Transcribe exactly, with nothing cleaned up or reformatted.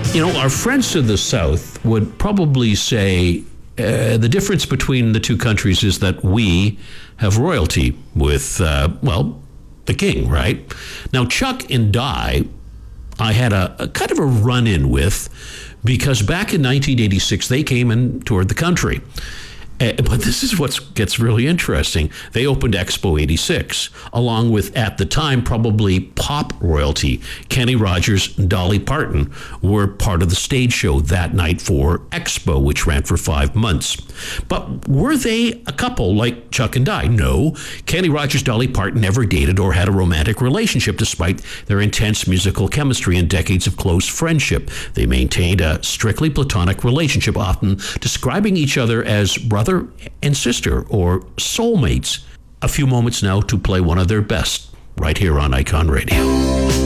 You know, our friends to the south would probably say uh, the difference between the two countries is that we have royalty with, uh, well, the king, right? Now, Chuck and Di, I had a, a kind of a run-in with because back in nineteen eighty-six, they came and toured the country. Uh, but this is what gets really interesting. They opened Expo eighty-six, along with, at the time, probably pop royalty. Kenny Rogers and Dolly Parton were part of the stage show that night for Expo, which ran for five months. But were they a couple like Chuck and Di? No. Kenny Rogers, Dolly Parton never dated or had a romantic relationship, despite their intense musical chemistry and decades of close friendship. They maintained a strictly platonic relationship, often describing each other as brother and sister or soulmates. A few moments now to play one of their best right here on Icon Radio.